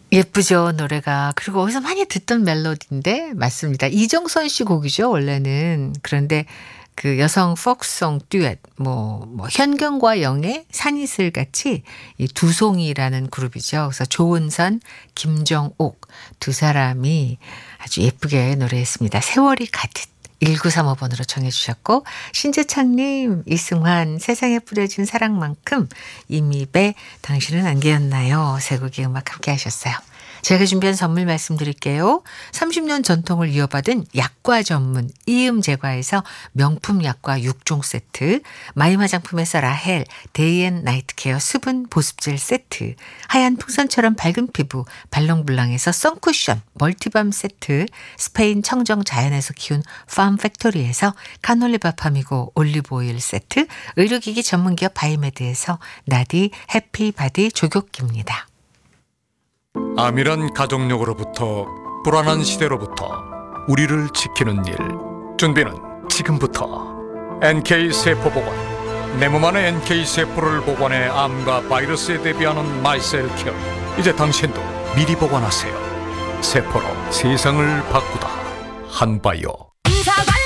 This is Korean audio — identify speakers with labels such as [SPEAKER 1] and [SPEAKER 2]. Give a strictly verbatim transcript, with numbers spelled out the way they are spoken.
[SPEAKER 1] 예쁘죠, 노래가. 그리고 어디서 많이 듣던 멜로디인데 맞습니다. 이정선 씨 곡이죠, 원래는. 그런데 그 여성 포크송 듀엣 뭐 뭐 현경과 영의 산이슬 같이 이 두송이라는 그룹이죠. 그래서 조은선, 김정옥 두 사람이 아주 예쁘게 노래했습니다. 세월이 가듯. 일구삼오 번으로 청해 주셨고 신재창님, 이승환 세상에 뿌려진 사랑만큼 이미배 당신은 안개였나요? 세 곡의 음악 함께 하셨어요. 제가 준비한 선물 말씀드릴게요. 삼십 년 전통을 이어받은 약과 전문 이음제과에서 명품 약과 육 종 세트, 마임 화장품에서 라헬 데이앤나이트 케어 수분 보습젤 세트, 하얀 풍선처럼 밝은 피부 발롱블랑에서 선쿠션 멀티밤 세트, 스페인 청정 자연에서 키운 팜팩토리에서 카놀리바 파미고 올리브오일 세트, 의료기기 전문기업 바이메드에서 나디 해피바디 조격기입니다.
[SPEAKER 2] 암이란 가족력으로부터 불안한 시대로부터 우리를 지키는 일, 준비는 지금부터. 엔케이세포보건, 내 몸 안의 엔케이세포를 보관해 암과 바이러스에 대비하는 마이셀케어. 이제 당신도 미리 보관하세요. 세포로 세상을 바꾸다 한바이오.